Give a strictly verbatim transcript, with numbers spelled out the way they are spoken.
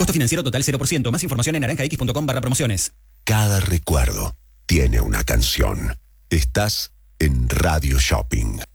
Costo financiero total cero por ciento. Más información en naranjax.com barra promociones. Cada recuerdo tiene una canción. Estás en Radio Shopping.